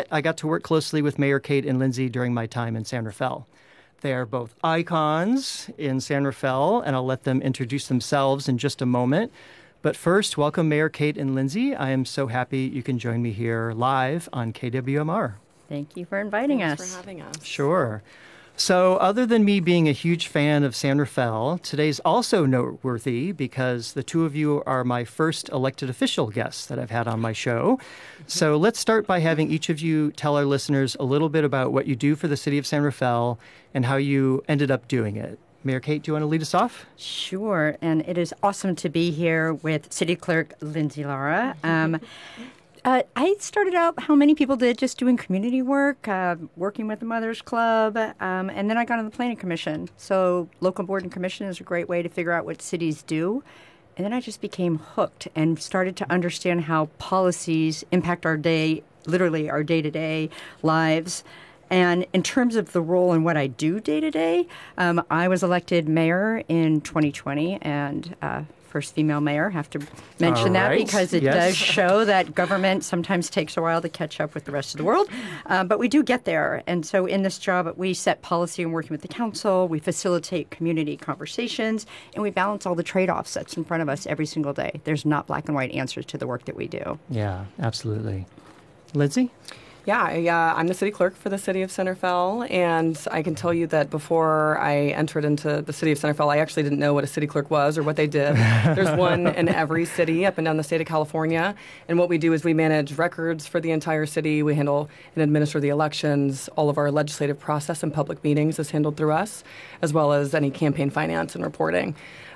it, I got to work closely with Mayor Kate and Lindsay during my time in San Rafael. They are both icons in San Rafael, and I'll let them introduce themselves in just a moment. But first, welcome Mayor Kate and Lindsay. I am so happy you can join me here live on KWMR. Thank you for inviting us. Thanks for having us. Sure. So other than me being a huge fan of San Rafael, today's also noteworthy because the two of you are my first elected official guests that I've had on my show. So let's start by having each of you tell our listeners a little bit about what you do for the city of San Rafael and how you ended up doing it. Mayor Kate, do you want to lead us off? Sure, and it is awesome to be here with City Clerk Lindsay Lara. I started out, how many people did, just doing community work, working with the Mothers Club, and then I got on the Planning Commission. So local board and commission is a great way to figure out what cities do. And then I just became hooked and started to understand how policies impact our day, literally our day-to-day lives. And in terms of the role and what I do day-to-day, I was elected mayor in 2020, and first female mayor. Have to mention that because it does show that government sometimes takes a while to catch up with the rest of the world. But we do get there. And so in this job, we set policy and working with the council. We facilitate community conversations, and we balance all the trade-offs that's in front of us every single day. There's not black and white answers to the work that we do. Yeah, absolutely. Lindsay? Yeah, I'm the city clerk for the city of San Rafael, and I can tell you that before I entered into the city of San Rafael, I actually didn't know what a city clerk was or what they did. There's one in every city up and down the state of California, and what we do is we manage records for the entire city. We handle and administer the elections. All of our legislative process and public meetings is handled through us, as well as any campaign finance and reporting.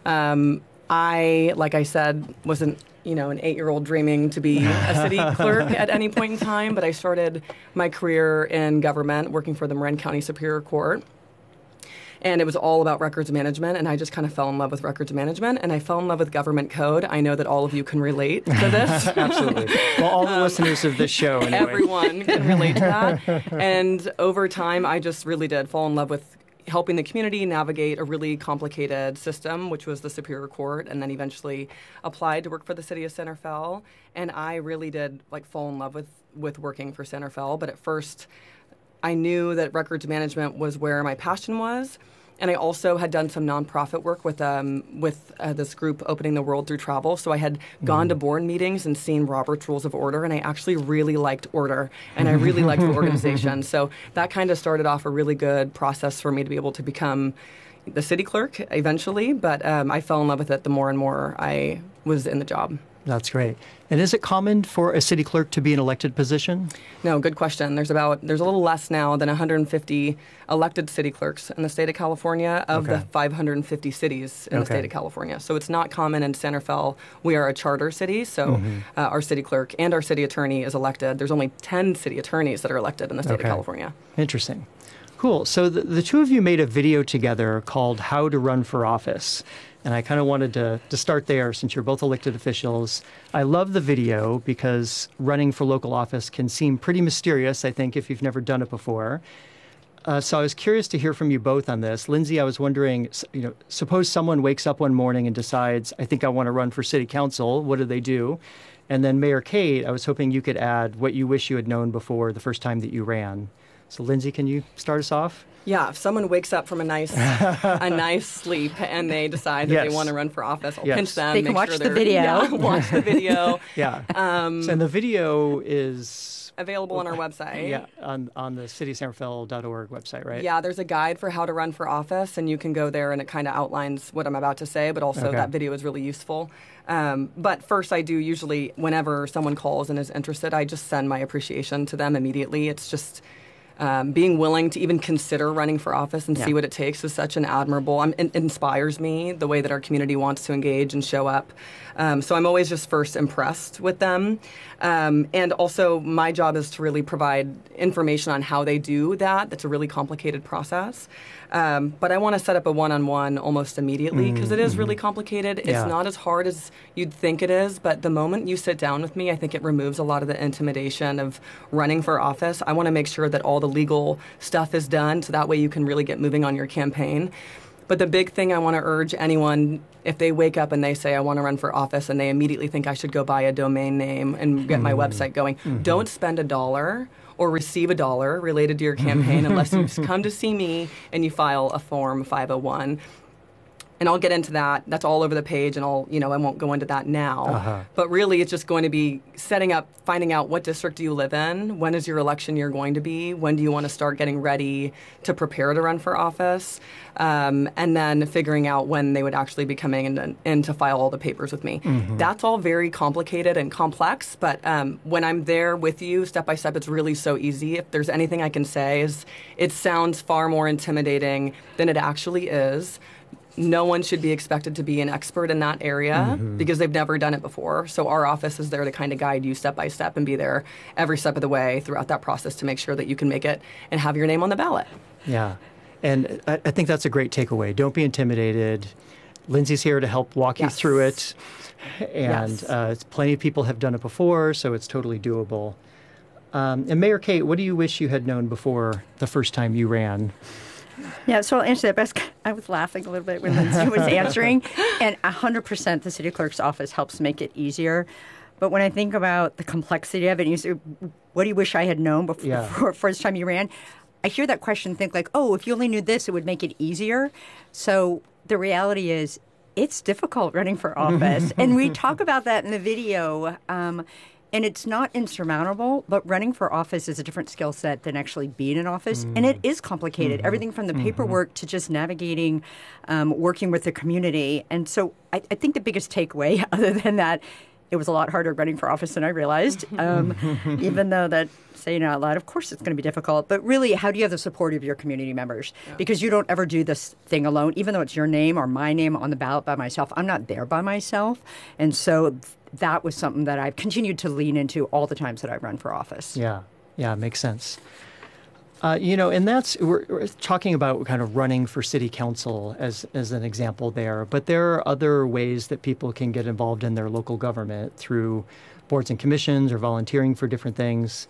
I, like I said, wasn't an 8-year-old dreaming to be a city clerk at any point in time, but I started my career in government working for the Marin County Superior Court. And it was all about records management, and I just kind of fell in love with records management, and I fell in love with government code. I know that all of you can relate to this. Absolutely. Well, all the listeners of this show, anyway. Everyone can relate to that. And over time, I just really did fall in love with helping the community navigate a really complicated system, which was the Superior Court, and then eventually applied to work for the city of San Rafael. And I really did fall in love with working for San Rafael. But at first, I knew that records management was where my passion was. And I also had done some nonprofit work with this group, Opening the World Through Travel. So I had gone to board meetings and seen Robert's Rules of Order, and I actually really liked order, and I really liked the organization. So that kind of started off a really good process for me to be able to become the city clerk eventually. But I fell in love with it the more and more I was in the job. That's great. And is it common for a city clerk to be an elected position? No, good question. There's a little less now than 150 elected city clerks in the state of California of the 550 cities in the state of California. So it's not common in San Rafael. We are a charter city, so our city clerk and our city attorney is elected. There's only 10 city attorneys that are elected in the state of California. Interesting. Cool. So the two of you made a video together called How to Run for Office. And I kind of wanted to start there since you're both elected officials. I love the video because running for local office can seem pretty mysterious, I think, if you've never done it before. So I was curious to hear from you both on this. Lindsay, I was wondering, suppose someone wakes up one morning and decides, I think I want to run for city council. What do they do? And then Mayor Kate, I was hoping you could add what you wish you had known before the first time that you ran. So Lindsay, can you start us off? Yeah, if someone wakes up from a nice sleep and they decide that they want to run for office, I'll pinch them. They can watch the video. Yeah, watch the video. And the video is available on our website. Yeah, on the cityofsanrafael.org website, right? Yeah, there's a guide for how to run for office, and you can go there, and it kind of outlines what I'm about to say, but also that video is really useful. But first, I do usually, whenever someone calls and is interested, I just send my appreciation to them immediately. It's just being willing to even consider running for office and see what it takes is such an admirable, it inspires me, the way that our community wants to engage and show up. So I'm always just first impressed with them. And also my job is to really provide information on how they do that. That's a really complicated process. But I want to set up a one-on-one almost immediately because it is really complicated. It's not as hard as you'd think it is, but the moment you sit down with me, I think it removes a lot of the intimidation of running for office. I want to make sure that all the legal stuff is done so that way you can really get moving on your campaign. But the big thing I want to urge anyone, if they wake up and they say, I want to run for office, and they immediately think I should go buy a domain name and get my website going, don't spend $1 or receive $1 related to your campaign unless you come to see me and you file a Form 501. And I'll get into that. That's all over the page, and I won't go into that now. But really, it's just going to be setting up, finding out what district do you live in, when is your election year going to be, when do you want to start getting ready to prepare to run for office, and then figuring out when they would actually be coming in to file all the papers with me. That's all very complicated and complex, but when I'm there with you, step by step, it's really so easy. If there's anything I can say, is it sounds far more intimidating than it actually is. No one should be expected to be an expert in that area because they've never done it before. So our office is there to kind of guide you step by step and be there every step of the way throughout that process to make sure that you can make it and have your name on the ballot. Yeah. And I think that's a great takeaway. Don't be intimidated. Lindsay's here to help walk you through it. And plenty of people have done it before, so it's totally doable. And Mayor Kate, what do you wish you had known before the first time you ran? Yeah, so I'll answer that best. I was laughing a little bit when Lindsay was answering, and 100% the city clerk's office helps make it easier. But when I think about the complexity of it, and you say, what do you wish I had known before first time you ran? I hear that question and think like, oh, if you only knew this, it would make it easier. So the reality is it's difficult running for office. And we talk about that in the video. And it's not insurmountable, but running for office is a different skill set than actually being in office. And it is complicated, everything from the paperwork to just navigating, working with the community. And so I think the biggest takeaway, other than that, it was a lot harder running for office than I realized, even though that, saying it out loud, of course it's going to be difficult. But really, how do you have the support of your community members? Because you don't ever do this thing alone, even though it's your name or my name on the ballot by myself. I'm not there by myself. And so that was something that I've continued to lean into all the times that I've run for office. Yeah, makes sense. And we're talking about kind of running for city council as an example there, but there are other ways that people can get involved in their local government through boards and commissions or volunteering for different things.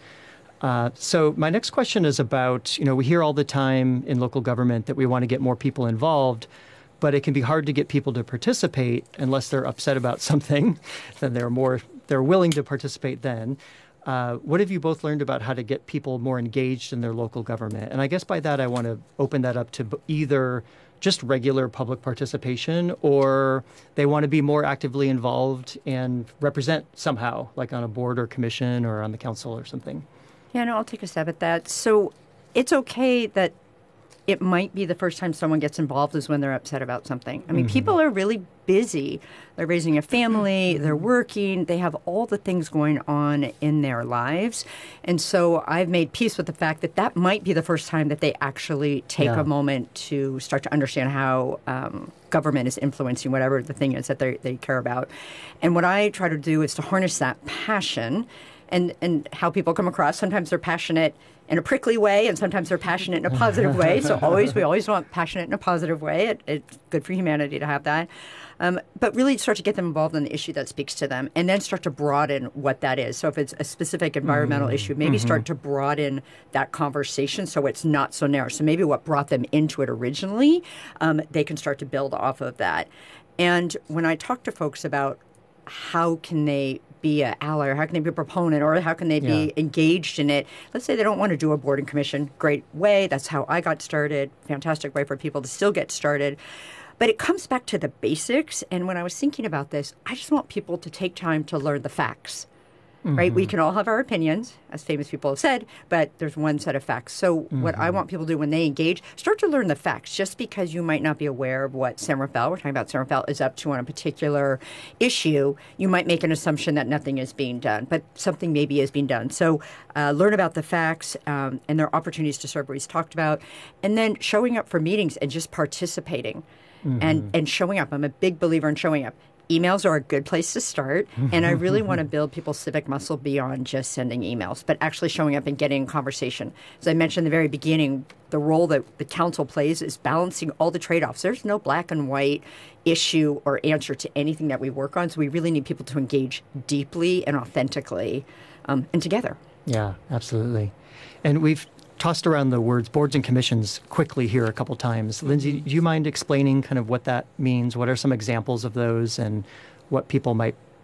So my next question is about, we hear all the time in local government that we want to get more people involved, but it can be hard to get people to participate unless they're upset about something. Then they're willing to participate then. What have you both learned about how to get people more engaged in their local government? And I guess by that, I want to open that up to either just regular public participation, or they want to be more actively involved and represent somehow, like on a board or commission or on the council or something. Yeah, no, I'll take a stab at that. So it's okay that it might be the first time someone gets involved is when they're upset about something. I mean, people are really busy. They're raising a family, they're working, they have all the things going on in their lives. And so I've made peace with the fact that that might be the first time that they actually take a moment to start to understand how government is influencing whatever the thing is that they care about. And what I try to do is to harness that passion and how people come across. Sometimes they're passionate in a prickly way, and sometimes they're passionate in a positive way. So we always want passionate in a positive way. It's good for humanity to have that. But really start to get them involved in the issue that speaks to them, and then start to broaden what that is. So if it's a specific environmental issue, maybe start to broaden that conversation so it's not so narrow. So maybe what brought them into it originally, they can start to build off of that. And when I talk to folks about how can they be an ally, or how can they be a proponent, or how can they be engaged in it? Let's say they don't want to do a board and commission. Great way. That's how I got started. Fantastic way for people to still get started. But it comes back to the basics. And when I was thinking about this, I just want people to take time to learn the facts. Right? We can all have our opinions, as famous people have said, but there's one set of facts. So what I want people to do when they engage, start to learn the facts. Just because you might not be aware of what San Rafael, we're talking about San Rafael, is up to on a particular issue, you might make an assumption that nothing is being done, but something maybe is being done. So learn about the facts, and there are opportunities to serve, what he's talked about, and then showing up for meetings and just participating and showing up. I'm a big believer in showing up. Emails are a good place to start, and I really want to build people's civic muscle beyond just sending emails, but actually showing up and getting in conversation. As I mentioned in the very beginning, the role that the council plays is balancing all the trade-offs. There's no black and white issue or answer to anything that we work on, so we really need people to engage deeply and authentically and together. Yeah, absolutely. And we've tossed around the words boards and commissions quickly here a couple times. Lindsay, do you mind explaining kind of what that means? What are some examples of those and what people might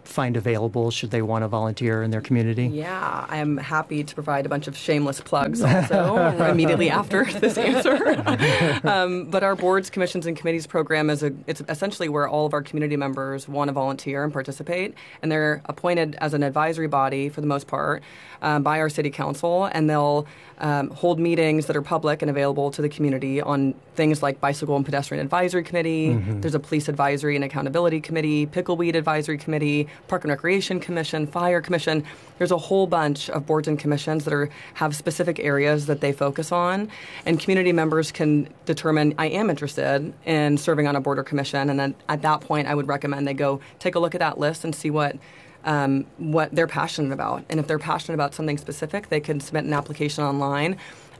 find available should they want to volunteer in their community? Yeah, I'm happy to provide a bunch of shameless plugs also immediately after this answer. But our boards, commissions, and committees program it's essentially where all of our community members want to volunteer and participate, and they're appointed as an advisory body for the most part by our city council, and they'll hold meetings that are public and available to the community on things like Bicycle and Pedestrian Advisory Committee. There's a Police Advisory and Accountability Committee, Pickleweed Advisory Committee, Park and Recreation Commission, Fire Commission. There's a whole bunch of boards and commissions that have specific areas that they focus on, and community members can determine, I am interested in serving on a board or commission, and then at that point I would recommend they go take a look at that list and see what they're passionate about. And if they're passionate about something specific, they can submit an application online,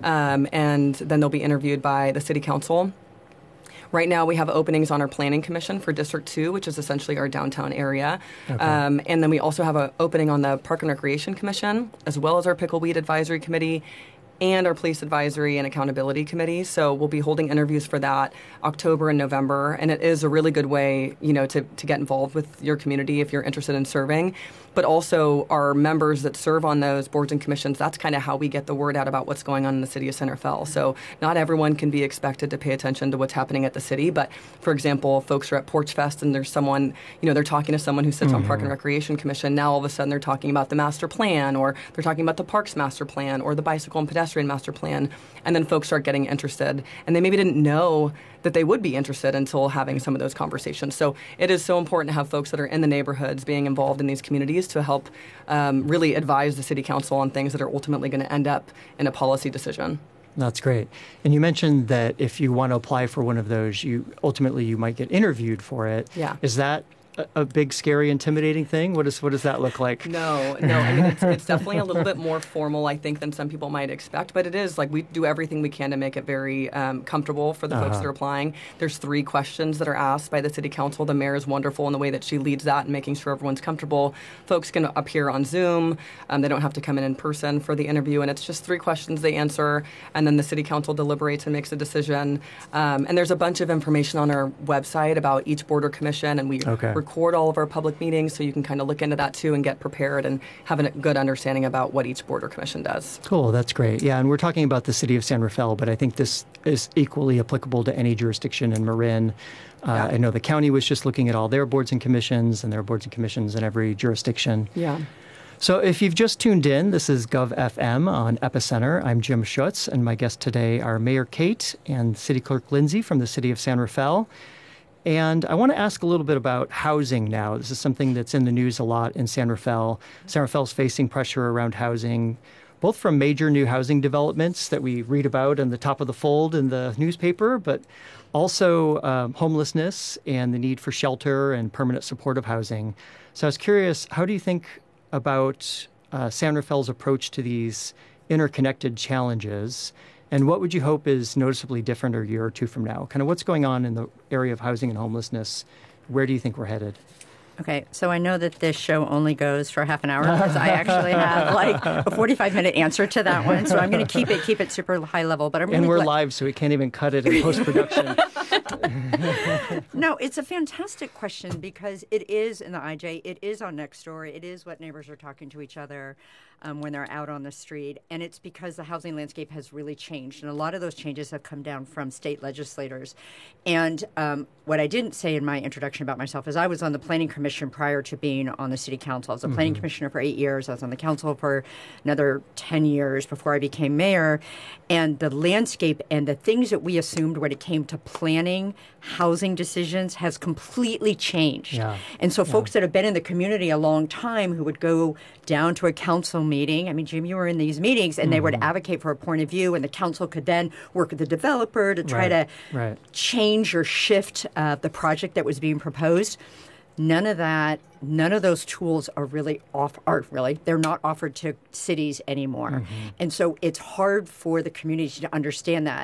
and then they'll be interviewed by the city council. Right now, we have openings on our Planning Commission for District 2, which is essentially our downtown area. Okay. And then we also have an opening on the Park and Recreation Commission, as well as our Pickleweed Advisory Committee and our Police Advisory and Accountability Committee. So we'll be holding interviews for that October and November. And it is a really good way, to get involved with your community if you're interested in serving. But also our members that serve on those boards and commissions, that's kind of how we get the word out about what's going on in the city of San Rafael. So not everyone can be expected to pay attention to what's happening at the city. But, for example, folks are at Porch Fest and there's someone, they're talking to someone who sits on Park and Recreation Commission. Now all of a sudden they're talking about the master plan, or they're talking about the Parks master plan, or the Bicycle and Pedestrian master plan. And then folks start getting interested. And they maybe didn't know that they would be interested until having some of those conversations. So it is so important to have folks that are in the neighborhoods being involved in these communities to help really advise the city council on things that are ultimately going to end up in a policy decision. That's great. And you mentioned that if you want to apply for one of those, you might get interviewed for it. Yeah. Is that a big, scary, intimidating thing? What does that look like? No. I mean, it's definitely a little bit more formal, I think, than some people might expect. But it is we do everything we can to make it very comfortable for the folks that are applying. There's 3 questions that are asked by the city council. The mayor is wonderful in the way that she leads that and making sure everyone's comfortable. Folks can appear on Zoom. They don't have to come in person for the interview. And it's just 3 questions they answer. And then the city council deliberates and makes a decision. And there's a bunch of information on our website about each board or commission. And we record all of our public meetings, so you can kind of look into that too and get prepared and have a good understanding about what each board or commission does. Cool, that's great. Yeah, and we're talking about the city of San Rafael, but I think this is equally applicable to any jurisdiction in Marin. I know the county was just looking at all their boards and commissions, and there are boards and commissions in every jurisdiction. Yeah. So if you've just tuned in, this is GovFM on Epicenter. I'm Jim Schutz, and my guests today are Mayor Kate and City Clerk Lindsay from the city of San Rafael. And I want to ask a little bit about housing now. This is something that's in the news a lot in San Rafael. San Rafael's facing pressure around housing, both from major new housing developments that we read about on the top of the fold in the newspaper, but also homelessness and the need for shelter and permanent supportive housing. So I was curious, how do you think about San Rafael's approach to these interconnected challenges? And what would you hope is noticeably different a year or 2 from now? Kind of what's going on in the area of housing and homelessness? Where do you think we're headed? Okay, so I know that this show only goes for half an hour because I actually have a 45-minute answer to that one. So I'm going to keep it super high level. But we're live, so we can't even cut it in post-production. No, it's a fantastic question because it is in the IJ. It is on Nextdoor. It is what neighbors are talking to each other when they're out on the street. And it's because the housing landscape has really changed. And a lot of those changes have come down from state legislators. And what I didn't say in my introduction about myself is I was on the Planning Commission prior to being on the city council. I was a planning commissioner for 8 years. I was on the council for another 10 years before I became mayor. And the landscape and the things that we assumed when it came to planning housing decisions has completely changed. Yeah. And so folks that have been in the community a long time who would go down to a council meeting, I mean, Jim, you were in these meetings, and they would advocate for a point of view, and the council could then work with the developer to try to change or shift the project that was being proposed. None of those tools are really they're not offered to cities anymore. And so it's hard for the community to understand that.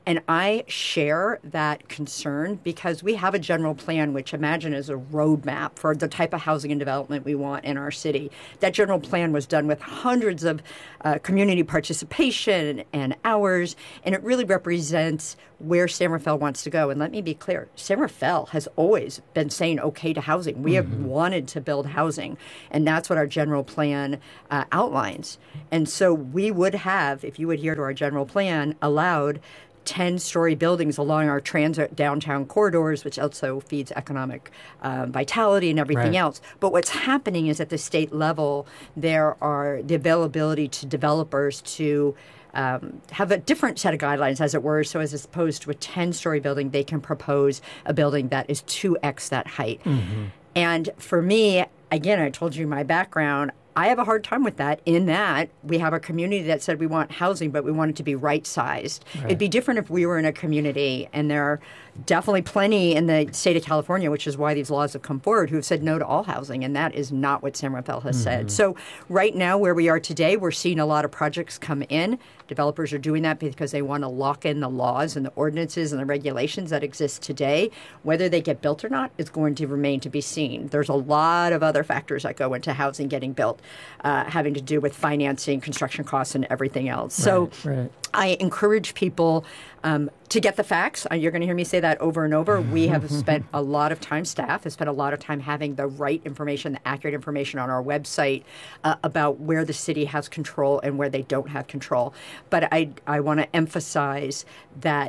And I share that concern because we have a general plan, which imagine is a roadmap for the type of housing and development we want in our city. That general plan was done with hundreds of community participation and hours, and it really represents where San Rafael wants to go. And let me be clear, San Rafael has always been saying okay to housing. We have wanted to build housing, and that's what our general plan outlines. And so we would have, if you adhere to our general plan, allowed 10-story buildings along our transit downtown corridors, which also feeds economic vitality and everything else. But what's happening is at the state level, there are the availability to developers to have a different set of guidelines, as it were. So as opposed to a 10-story building, they can propose a building that is 2x that height. And for me, again, I told you my background, I have a hard time with that in that we have a community that said we want housing, but we want it to be right-sized. It'd be different if we were in a community, and there are definitely plenty in the state of California, which is why these laws have come forward, who have said no to all housing, and that is not what San Rafael has said. So right now, where we are today, we're seeing a lot of projects come in. Developers are doing that because they want to lock in the laws and the ordinances and the regulations that exist today. Whether they get built or not is going to remain to be seen. There's a lot of other factors that go into housing getting built, having to do with financing, construction costs, and everything else. So I encourage people to get the facts. You're going to hear me say that over and over. We have spent a lot of time, staff has spent a lot of time having the right information, the accurate information on our website about where the city has control and where they don't have control. But I want to emphasize that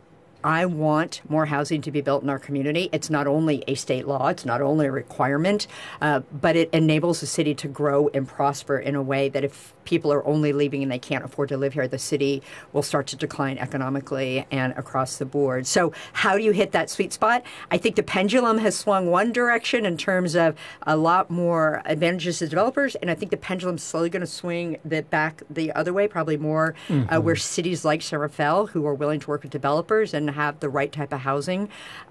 I want more housing to be built in our community. It's not only a state law, it's not only a requirement, but it enables the city to grow and prosper in a way that if people are only leaving and they can't afford to live here, the city will start to decline economically and across the board. So how do you hit that sweet spot? I think the pendulum has swung one direction in terms of a lot more advantages to developers, and I think the pendulum's slowly going to swing back the other way, probably more where cities like San Rafael, who are willing to work with developers and have the right type of housing.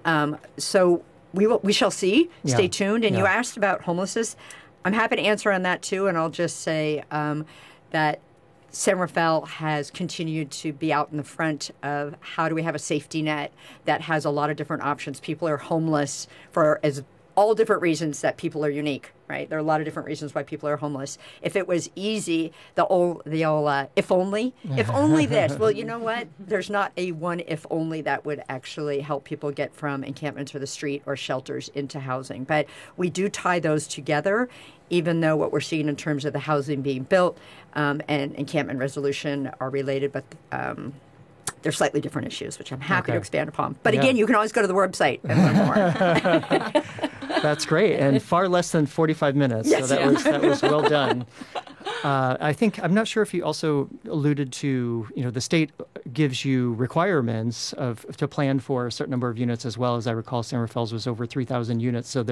So we shall see. Stay tuned. And you asked about homelessness. I'm happy to answer on that too, and I'll just say that San Rafael has continued to be out in the front of how do we have a safety net that has a lot of different options. People are homeless for all different reasons that people are unique, right? There are a lot of different reasons why people are homeless. If it was easy, the old if only this. Well, you know what? There's not a one if only that would actually help people get from encampment to the street or shelters into housing. But we do tie those together, even though what we're seeing in terms of the housing being built and encampment resolution are related, but they're slightly different issues, which I'm happy to expand upon. But again, you can always go to the website and learn more. That's great, and far less than 45 minutes. Yes, so that was well done. I'm not sure if you also alluded to, the state gives you requirements to plan for a certain number of units as well. As I recall, San Rafael's was over 3,000 units. So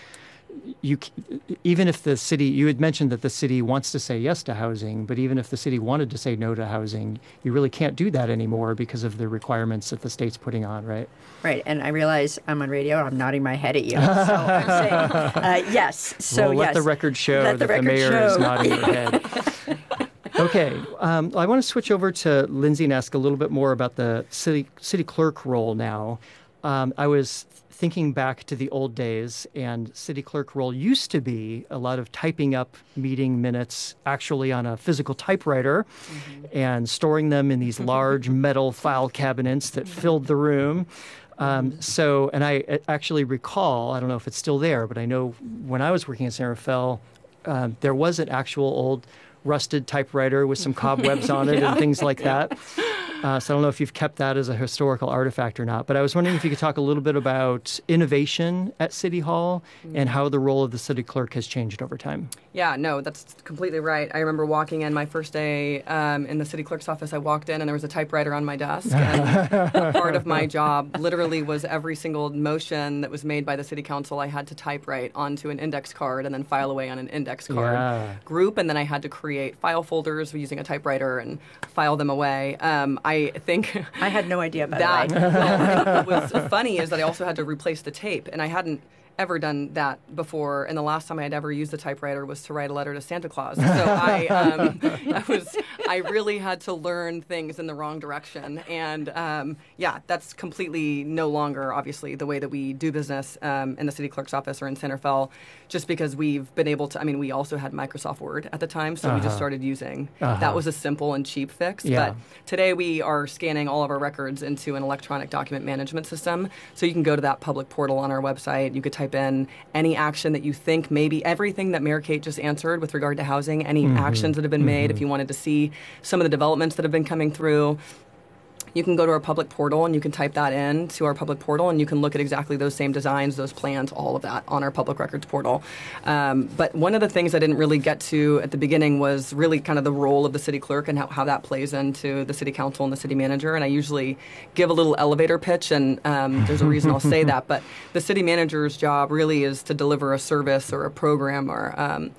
even if the city, you had mentioned that the city wants to say yes to housing, but even if the city wanted to say no to housing, you really can't do that anymore because of the requirements that the state's putting on, right? Right, and I realize I'm on radio and I'm nodding my head at you, so I'm saying yes. So well, let the record show that the mayor is nodding her head. Okay, I want to switch over to Lindsay and ask a little bit more about the city clerk role now. I was thinking back to the old days, and city clerk role used to be a lot of typing up meeting minutes actually on a physical typewriter and storing them in these large metal file cabinets that filled the room. And I actually recall, I don't know if it's still there, but I know when I was working at San Rafael, there was an actual old rusted typewriter with some cobwebs on it and things like that. So I don't know if you've kept that as a historical artifact or not, but I was wondering if you could talk a little bit about innovation at City Hall and how the role of the city clerk has changed over time. Yeah, no, that's completely right. I remember walking in my first day in the city clerk's office. I walked in and there was a typewriter on my desk. And part of my job literally was every single motion that was made by the city council I had to typewrite onto an index card and then file away on an index card group. And then I had to create file folders using a typewriter and file them away. I think I had no idea about that. Well, what was funny is that I also had to replace the tape, and I hadn't ever done that before, and the last time I had ever used a typewriter was to write a letter to Santa Claus. So I really had to learn things in the wrong direction, and that's completely no longer obviously the way that we do business in the city clerk's office or in Santa Fe, just because we've been able to. I mean, we also had Microsoft Word at the time, so we just started using. That was a simple and cheap fix. Yeah. But today we are scanning all of our records into an electronic document management system, so you can go to that public portal on our website. You could type in any action that you think, maybe everything that Mayor Kate just answered with regard to housing, any actions that have been made. If you wanted to see some of the developments that have been coming through, you can go to our public portal and you can type that in to our public portal, and you can look at exactly those same designs, those plans, all of that on our public records portal. But one of the things I didn't really get to at the beginning was really kind of the role of the city clerk and how that plays into the city council and the city manager. And I usually give a little elevator pitch, and there's a reason I'll say that. But the city manager's job really is to deliver a service or a program or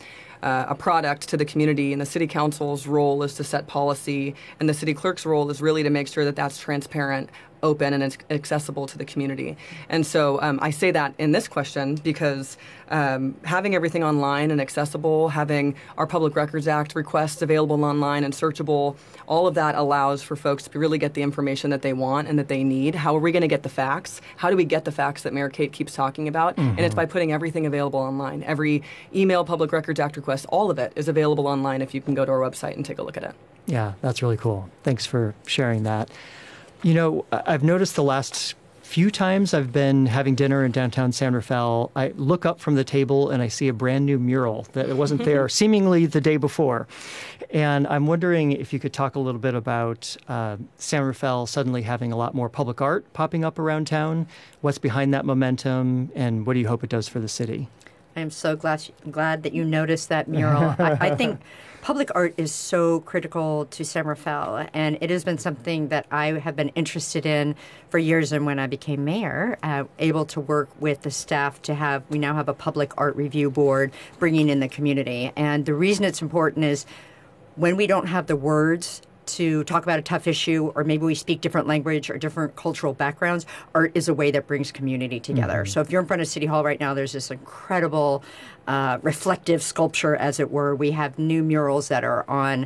a product to the community, and the city council's role is to set policy, and the city clerk's role is really to make sure that that's transparent, open, and it's accessible to the community. And so I say that in this question because having everything online and accessible, having our Public Records Act requests available online and searchable, all of that allows for folks to really get the information that they want and that they need. How are we going to get the facts? How do we get the facts that Mayor Kate keeps talking about? And it's by putting everything available online. Every email, Public Records Act request, all of it is available online if you can go to our website and take a look at it. Yeah, that's really cool. Thanks for sharing that. You know, I've noticed the last few times I've been having dinner in downtown San Rafael, I look up from the table and I see a brand new mural that it wasn't there seemingly the day before. And I'm wondering if you could talk a little bit about San Rafael suddenly having a lot more public art popping up around town. What's behind that momentum, and what do you hope it does for the city? I am so glad that you noticed that mural. I think public art is so critical to San Rafael, and it has been something that I have been interested in for years. And when I became mayor, able to work with the staff we now have a public art review board bringing in the community. And the reason it's important is when we don't have the words to talk about a tough issue, or maybe we speak different language or different cultural backgrounds, art is a way that brings community together. So if you're in front of City Hall right now, there's this incredible reflective sculpture, as it were. We have new murals that are on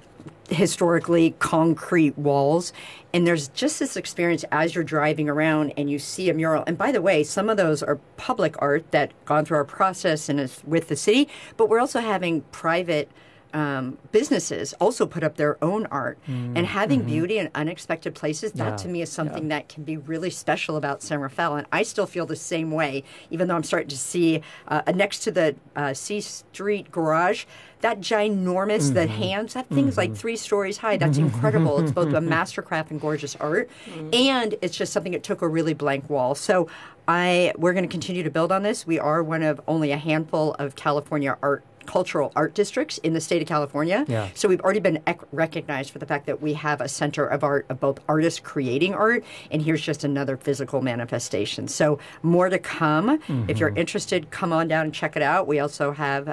historically concrete walls. And there's just this experience as you're driving around and you see a mural. And by the way, some of those are public art that gone through our process and is with the city, but we're also having private businesses also put up their own art. And having beauty in unexpected places, that to me is something that can be really special about San Rafael. And I still feel the same way, even though I'm starting to see next to the C Street garage, that ginormous, the hands, that thing's like 3 stories high. That's incredible. It's both a mastercraft and gorgeous art. And it's just something that took a really blank wall. So we're going to continue to build on this. We are one of only a handful of California cultural art districts in the state of California. Yeah. So we've already been recognized for the fact that we have a center of art, of both artists creating art, and here's just another physical manifestation. So more to come. If you're interested, come on down and check it out. We also have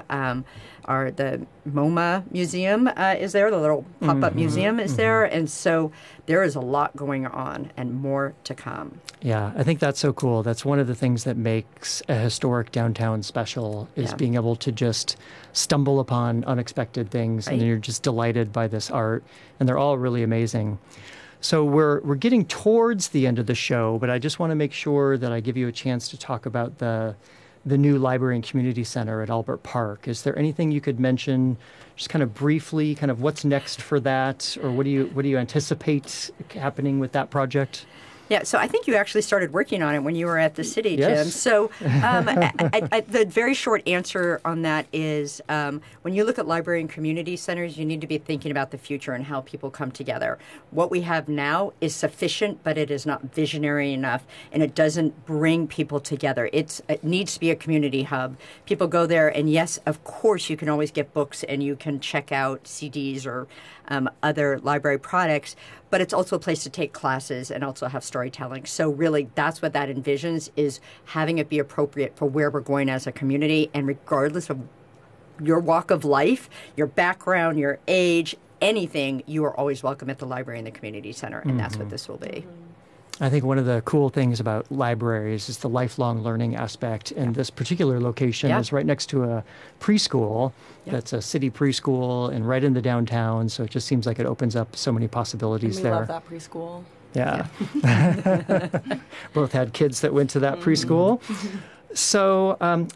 the MoMA Museum is there. The little pop-up museum is there. And so there is a lot going on and more to come. Yeah, I think that's so cool. That's one of the things that makes a historic downtown special is being able to just stumble upon unexpected things, and you're just delighted by this art, and they're all really amazing. So we're getting towards the end of the show, but I just want to make sure that I give you a chance to talk about the new library and community center at Albert Park. Is there anything you could mention, just kind of briefly, kind of what's next for that, or what do you anticipate happening with that project? Yeah, so I think you actually started working on it when you were at the city, Yes. Jim. So the very short answer on that is when you look at library and community centers, you need to be thinking about the future and how people come together. What we have now is sufficient, but it is not visionary enough, and it doesn't bring people together. It needs to be a community hub. People go there, and yes, of course, you can always get books and you can check out CDs or other library products, but it's also a place to take classes and also have storytelling. So really, that's what that envisions, is having it be appropriate for where we're going as a community. And regardless of your walk of life, your background, your age, anything, you are always welcome at the library and the community center. And that's what this will be. I think one of the cool things about libraries is the lifelong learning aspect. And this particular location is right next to a preschool. That's a city preschool and right in the downtown. So it just seems like it opens up so many possibilities we there. Love that preschool. Yeah. Both had kids that went to that preschool. So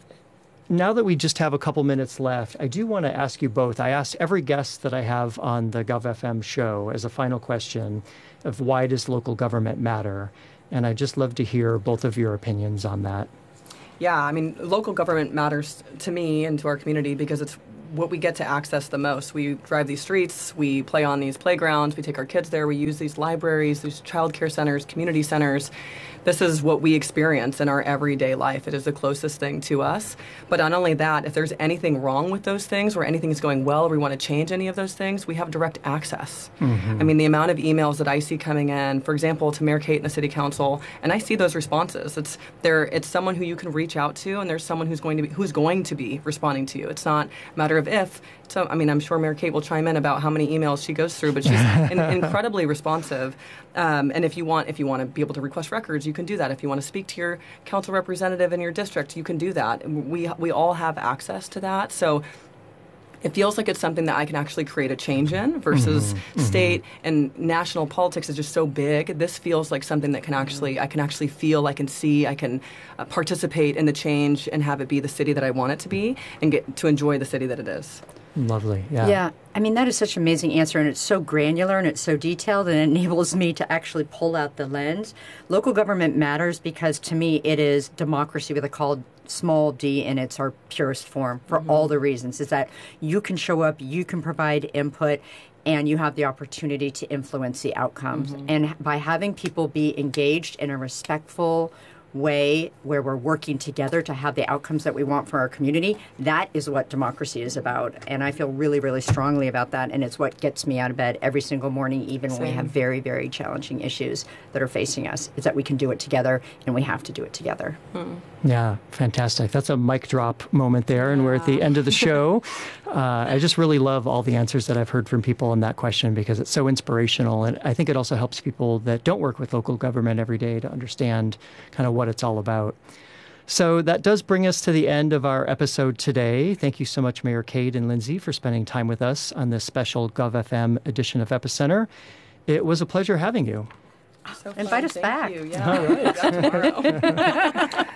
now that we just have a couple minutes left, I do want to ask you both. I asked every guest that I have on the GovFM show as a final question of why does local government matter? And I'd just love to hear both of your opinions on that. Yeah, I mean, local government matters to me and to our community because it's what we get to access the most. We drive these streets, we play on these playgrounds, we take our kids there, we use these libraries, these child care centers, community centers. This is what we experience in our everyday life. It is the closest thing to us. But not only that, if there's anything wrong with those things or anything is going well or we want to change any of those things, we have direct access. I mean, the amount of emails that I see coming in, for example, to Mayor Kate and the City Council, and I see those responses. It's someone who you can reach out to, and there's someone who's going to be responding to you. It's not a matter of if. So, I mean, I'm sure Mayor Kate will chime in about how many emails she goes through, but she's incredibly responsive. And if you want to be able to request records, you can do that. If you want to speak to your council representative in your district, you can do that. We all have access to that. So it feels like it's something that I can actually create a change in versus state and national politics is just so big. This feels like something that I can actually feel, I can see, I can participate in the change and have it be the city that I want it to be and get to enjoy the city that it is. Lovely. Yeah. Yeah. I mean, that is such an amazing answer, and it's so granular and it's so detailed, and it enables me to actually pull out the lens. Local government matters because, to me, it is democracy with a small d, and it's our purest form for all the reasons. Is that you can show up, you can provide input, and you have the opportunity to influence the outcomes. And by having people be engaged in a respectful way where we're working together to have the outcomes that we want for our community, that is what democracy is about. And I feel really, really strongly about that. And it's what gets me out of bed every single morning, even when we have very, very challenging issues that are facing us, is that we can do it together, and we have to do it together. Yeah, fantastic. That's a mic drop moment there, and we're at the end of the show. I just really love all the answers that I've heard from people on that question because it's so inspirational, and I think it also helps people that don't work with local government every day to understand kind of what it's all about. So that does bring us to the end of our episode today. Thank you so much, Mayor Kate and Lindsay, for spending time with us on this special GovFM edition of Epicenter. It was a pleasure having you. So Invite us back. You. Yeah. All right. Tomorrow.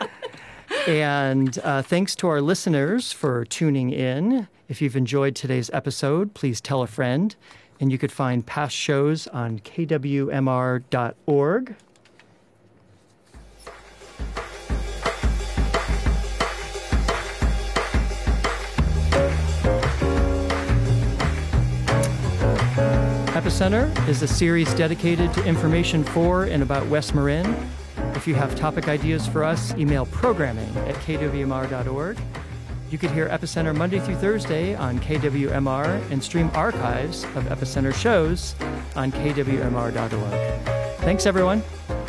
And thanks to our listeners for tuning in. If you've enjoyed today's episode, please tell a friend. And you could find past shows on kwmr.org. Epicenter is a series dedicated to information for and about West Marin. If you have topic ideas for us, email programming@kwmr.org. You could hear Epicenter Monday through Thursday on KWMR and stream archives of Epicenter shows on kwmr.org. Thanks, everyone.